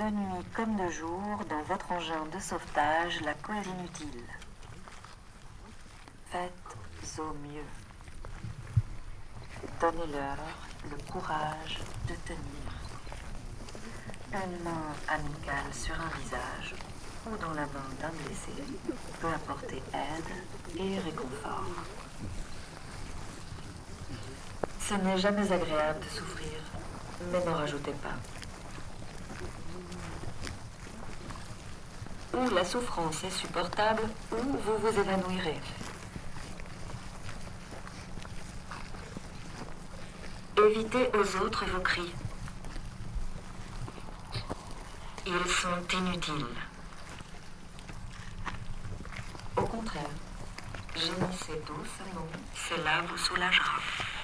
de nuit comme de jour, dans votre engin de sauvetage, la cause inutile. Faites au mieux. Donnez-leur le courage de tenir. Une main amicale sur un visage ou dans la main d'un blessé peut apporter aide et réconfort. Ce n'est jamais agréable de souffrir, mais n'en rajoutez pas. Ou la souffrance est supportable, ou vous vous évanouirez. Évitez aux autres vos cris. Ils sont inutiles. Au contraire, gémissez doucement, cela vous soulagera.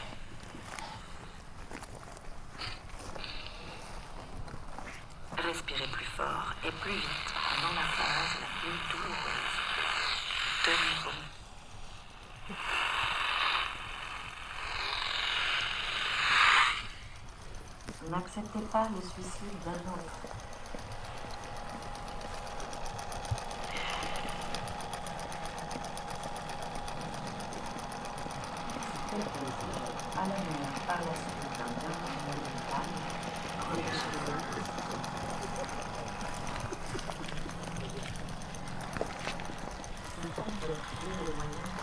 Respirez plus fort et plus vite pendant la phase la plus douloureuse. Tenez bon. N'acceptez pas le suicide d'un autre. Faites plaisir à la mer par la suite d'un bien médical, relâchez-le. C'est un peu le moyen